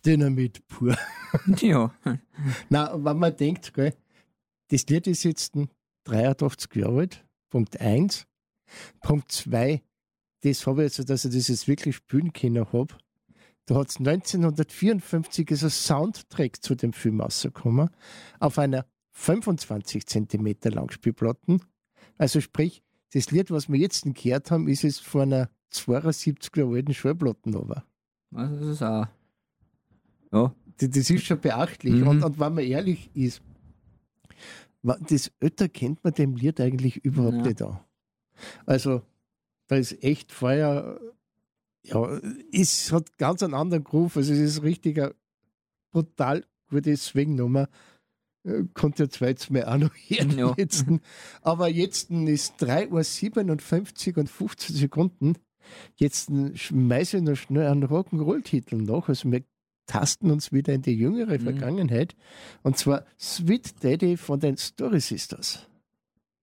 Dynamit pur. Ja. Na, wenn man denkt, gell, das Lied ist jetzt 83 Jahre alt, Punkt 1. Punkt 2, das habe ich jetzt, dass ich das jetzt wirklich spielen können habe. Da hat es 1954 ist ein Soundtrack zu dem Film rausgekommen, auf einer 25 Zentimeter Langspielplatten. Also sprich, das Lied, was wir jetzt gehört haben, ist jetzt von einer 72 Jahre alten Schallplatten aber. Also das ist auch. Ja. Das ist schon beachtlich. Mhm. Und wenn man ehrlich ist, das älter kennt man dem Lied eigentlich überhaupt nicht an. Also, da ist echt Feuer, ja, es hat ganz einen anderen Groove. Also, es ist richtig eine brutal gute Swing-Nummer. Konnte ja zweites Mal auch noch hören. Ja. Jetzt. Aber jetzt ist 3:57 und 15 Sekunden. Jetzt schmeiße ich noch schnell einen Rock'n'Roll-Titel nach. Also, wir tasten uns wieder in die jüngere Vergangenheit. Und zwar Sweet Daddy von den Story Sisters.